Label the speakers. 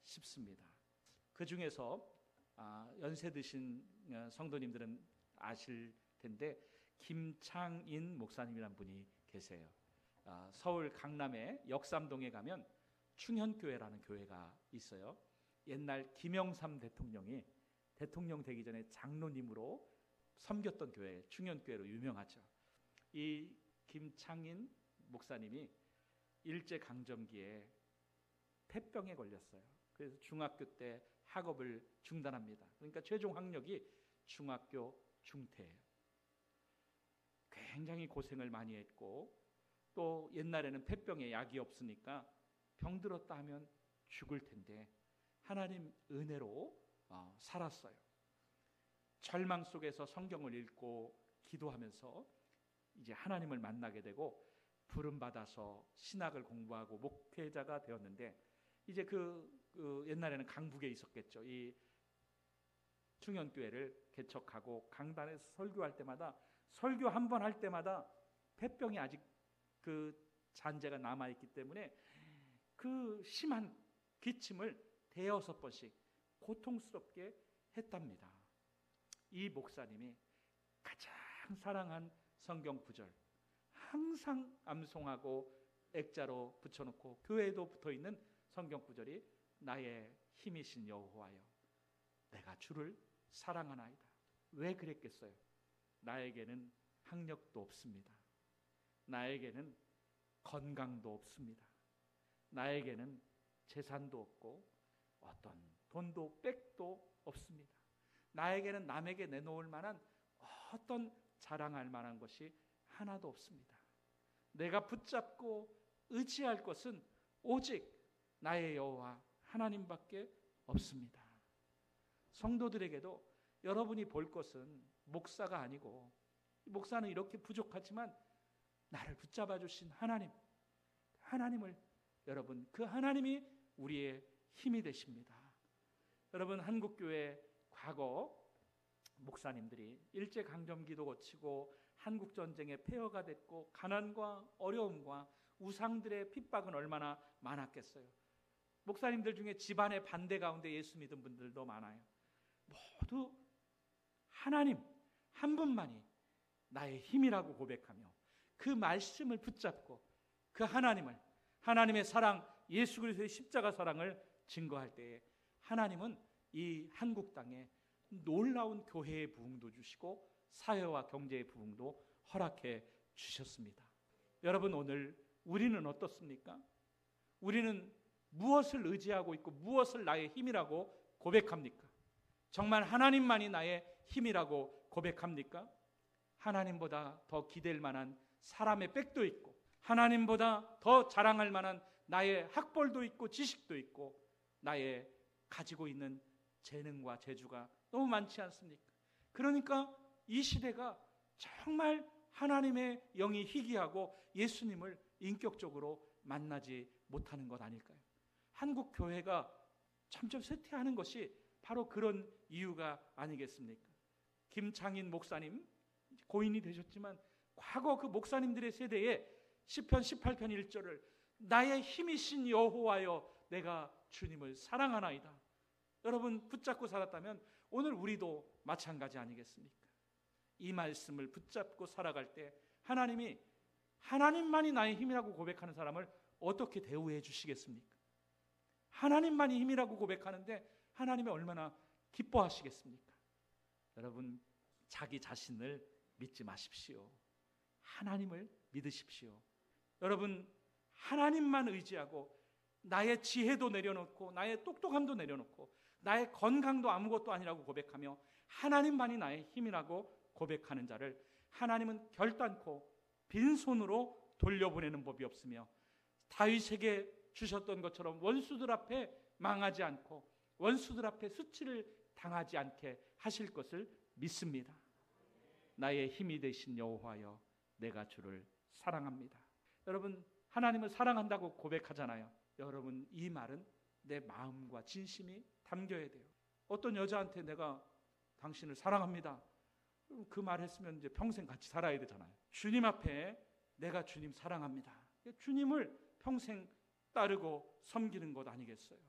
Speaker 1: 싶습니다. 그 중에서 연세 드신 성도님들은 아실 텐데 김창인 목사님이란 분이 계세요. 서울 강남의 역삼동에 가면 충현교회라는 교회가 있어요. 옛날 김영삼 대통령이 대통령 되기 전에 장로님으로 섬겼던 교회, 충현교회로 유명하죠. 이 김창인 목사님이 일제강점기에 폐병에 걸렸어요. 그래서 중학교 때 학업을 중단합니다. 그러니까 최종 학력이 중학교 중퇴예요. 굉장히 고생을 많이 했고, 또 옛날에는 폐병에 약이 없으니까 병들었다 하면 죽을 텐데 하나님 은혜로 살았어요. 절망 속에서 성경을 읽고 기도하면서 이제 하나님을 만나게 되고 부름받아서 신학을 공부하고 목회자가 되었는데, 이제 그 옛날에는 강북에 있었겠죠. 이 충현교회를 개척하고 강단에서 설교할 때마다, 설교 한 번 할 때마다 폐병이 아직 그 잔재가 남아있기 때문에 그 심한 기침을 대여섯 번씩 고통스럽게 했답니다. 이 목사님이 가장 사랑한 성경 구절 항상 암송하고 액자로 붙여놓고 교회에도 붙어있는 성경 구절이 나의 힘이신 여호와여 내가 주를 사랑하나이다. 왜 그랬겠어요? 나에게는 학력도 없습니다. 나에게는 건강도 없습니다. 나에게는 재산도 없고 어떤 돈도 백도 없습니다. 나에게는 남에게 내놓을 만한 어떤 자랑할 만한 것이 하나도 없습니다. 내가 붙잡고 의지할 것은 오직 나의 여호와 하나님밖에 없습니다. 성도들에게도 여러분이 볼 것은 목사가 아니고, 목사는 이렇게 부족하지만 나를 붙잡아 주신 하나님을 여러분, 그 하나님이 우리의 힘이 되십니다. 여러분, 한국교회 과거 목사님들이 일제강점기도 거치고 한국전쟁의 폐허가 됐고 가난과 어려움과 우상들의 핍박은 얼마나 많았겠어요. 목사님들 중에 집안의 반대 가운데 예수 믿은 분들도 많아요. 모두 하나님 한 분만이 나의 힘이라고 고백하며 그 말씀을 붙잡고 그 하나님의 사랑, 예수 그리스도의 십자가 사랑을 증거할 때에 하나님은 이 한국 땅에 놀라운 교회의 부흥도 주시고 사회와 경제의 부흥도 허락해 주셨습니다. 여러분, 오늘 우리는 어떻습니까? 우리는 무엇을 의지하고 있고 무엇을 나의 힘이라고 고백합니까? 정말 하나님만이 나의 힘이라고 고백합니까? 하나님보다 더 기댈 만한 사람의 백도 있고, 하나님보다 더 자랑할 만한 나의 학벌도 있고 지식도 있고 나의 가지고 있는 재능과 재주가 너무 많지 않습니까? 그러니까 이 시대가 정말 하나님의 영이 희귀하고 예수님을 인격적으로 만나지 못하는 것 아닐까요? 한국 교회가 점점 쇠퇴하는 것이 바로 그런 이유가 아니겠습니까? 김창인 목사님 고인이 되셨지만 과거 그 목사님들의 세대에 시편 18편 1절을 나의 힘이신 여호와여 내가 주님을 사랑하나이다. 여러분 붙잡고 살았다면 오늘 우리도 마찬가지 아니겠습니까? 이 말씀을 붙잡고 살아갈 때 하나님만이 나의 힘이라고 고백하는 사람을 어떻게 대우해 주시겠습니까? 하나님만이 힘이라고 고백하는데 하나님이 얼마나 기뻐하시겠습니까? 여러분, 자기 자신을 믿지 마십시오. 하나님을 믿으십시오. 여러분, 하나님만 의지하고 나의 지혜도 내려놓고 나의 똑똑함도 내려놓고 나의 건강도 아무것도 아니라고 고백하며 하나님만이 나의 힘이라고 고백하는 자를 하나님은 결단코 빈손으로 돌려보내는 법이 없으며 다윗에게 주셨던 것처럼 원수들 앞에 망하지 않고 원수들 앞에 수치를 당하지 않게 하실 것을 믿습니다. 나의 힘이 되신 여호와여 내가 주를 사랑합니다. 여러분, 하나님을 사랑한다고 고백하잖아요. 여러분, 이 말은 내 마음과 진심이 담겨야 돼요. 어떤 여자한테 내가 당신을 사랑합니다, 그 말 했으면 이제 평생 같이 살아야 되잖아요. 주님 앞에 내가 주님 사랑합니다, 주님을 평생 따르고 섬기는 것 아니겠어요?